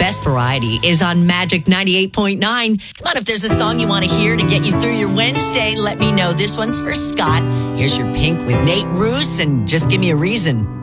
best variety is on Magic 98.9. Come on, if there's a song you want to hear to get you through your Wednesday, let me know. This one's for Scott. Here's your Pink with Nate Roos, and just give me a reason.